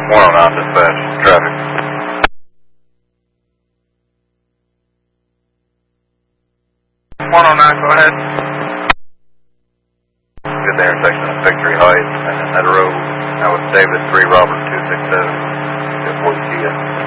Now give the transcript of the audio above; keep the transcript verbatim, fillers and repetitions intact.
one oh nine dispatch, traffic. one oh nine, go ahead. Good the intersection of Victory Heights and Meadow Road. That was David three Robert two six seven. Get forty T S.